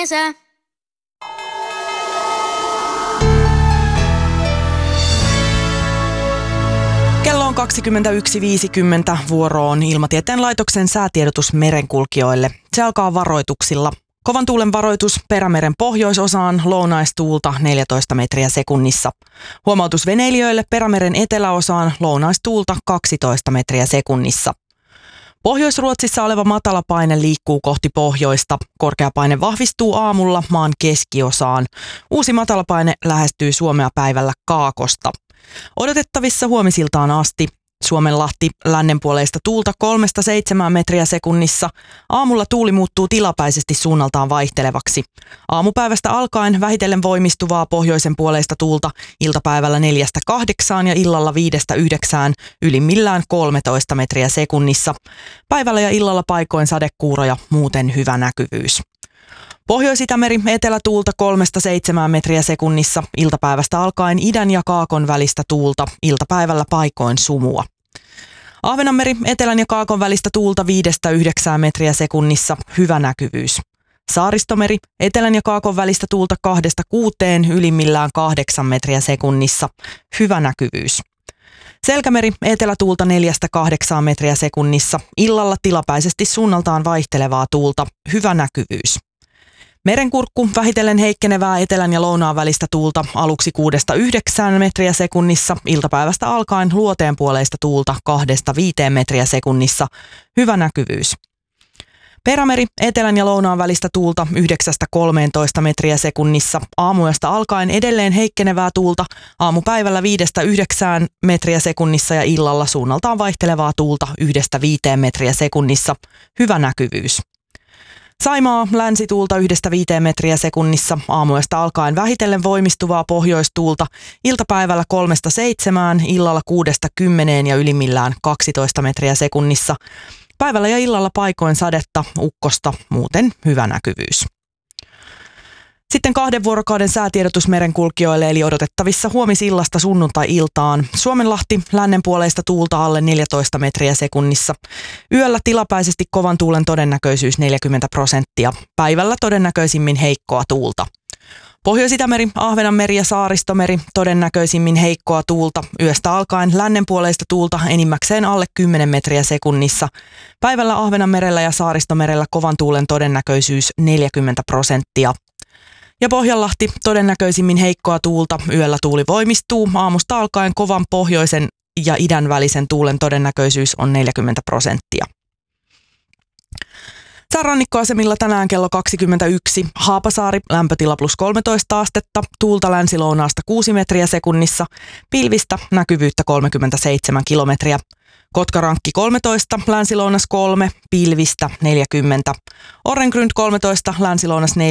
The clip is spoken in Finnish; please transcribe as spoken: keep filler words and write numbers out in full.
kesä. Kello on kaksikymmentäyksi viisikymmentä, vuoroon Ilmatieteen laitoksen säätiedotus merenkulkijoille. Se alkaa varoituksilla. Kovan tuulen varoitus Perämeren pohjoisosaan, lounaistuulta neljätoista metriä sekunnissa. Huomautus veneilijöille Perämeren eteläosaan, lounaistuulta kaksitoista metriä sekunnissa. Pohjois-Ruotsissa oleva matalapaine liikkuu kohti pohjoista. Korkeapaine vahvistuu aamulla maan keskiosaan. Uusi matalapaine lähestyy Suomea päivällä kaakosta. Odotettavissa huomisiltaan asti. Suomenlahti lännenpuoleista tuulta kolmesta seitsemään metriä sekunnissa. Aamulla tuuli muuttuu tilapäisesti suunnaltaan vaihtelevaksi. Aamupäivästä alkaen vähitellen voimistuvaa pohjoisen puoleista tuulta iltapäivällä neljästä kahdeksaan ja illalla viidestä yhdeksään ylimmillään kolmetoista metriä sekunnissa. Päivällä ja illalla paikoin sadekuuroja, muuten hyvä näkyvyys. Pohjois-Itämeri etelätuulta kolmesta seitsemään metriä sekunnissa, iltapäivästä alkaen idän ja kaakon välistä tuulta, iltapäivällä paikoin sumua. Ahvenanmeri etelän ja kaakon välistä tuulta viidestä yhdeksään metriä sekunnissa, hyvä näkyvyys. Saaristomeri etelän ja kaakon välistä tuulta kahdesta kuuteen, ylimmillään kahdeksan metriä sekunnissa, hyvä näkyvyys. Selkämeri etelätuulta neljästä kahdeksaan metriä sekunnissa, illalla tilapäisesti suunnaltaan vaihtelevaa tuulta, hyvä näkyvyys. Merenkurkku vähitellen heikkenevää etelän ja lounaan välistä tuulta aluksi kuudesta yhdeksään metriä sekunnissa, iltapäivästä alkaen luoteen puoleista tuulta kahdesta viiteen metriä sekunnissa, hyvä näkyvyys. Perämeri etelän ja lounaan välistä tuulta yhdeksästä kolmeentoista metriä sekunnissa, aamuyöstä alkaen edelleen heikkenevää tuulta, aamupäivällä viidestä yhdeksään metriä sekunnissa ja illalla suunnaltaan vaihtelevaa tuulta yhdestä viiteen metriä sekunnissa, hyvä näkyvyys. Saimaa länsituulta yhdestä viiteen metriä sekunnissa, aamuyöstä alkaen vähitellen voimistuvaa pohjoistuulta, iltapäivällä kolmesta seitsemään, illalla kuudesta kymmeneen ja ylimmillään kaksitoista metriä sekunnissa. Päivällä ja illalla paikoin sadetta, ukkosta, muuten hyvä näkyvyys. Sitten kahden vuorokauden säätiedotus merenkulkijoille, eli odotettavissa huomisillasta sunnuntai-iltaan. Suomenlahti lännenpuoleista tuulta alle neljätoista metriä sekunnissa. Yöllä tilapäisesti kovan tuulen todennäköisyys neljäkymmentä prosenttia. Päivällä todennäköisimmin heikkoa tuulta. Pohjois-Itämeri, Ahvenanmeri ja Saaristomeri todennäköisimmin heikkoa tuulta. Yöstä alkaen lännenpuoleista tuulta enimmäkseen alle kymmenen metriä sekunnissa. Päivällä Ahvenanmerellä ja Saaristomerellä kovan tuulen todennäköisyys neljäkymmentä prosenttia. Ja Pohjanlahti todennäköisimmin heikkoa tuulta, yöllä tuuli voimistuu, aamusta alkaen kovan pohjoisen ja idän välisen tuulen todennäköisyys on neljäkymmentä prosenttia. Säärannikkoasemilla tänään kello kaksikymmentäyksi, Haapasaari, lämpötila plus kolmetoista astetta, tuulta länsilounaasta kuusi metriä sekunnissa, pilvistä, näkyvyyttä kolmekymmentäseitsemän kilometriä. Kotkarankki kolmetoista, länsilounas kolme, pilvistä neljäkymmentä. Orrengrund kolmetoista, länsilounas neljä.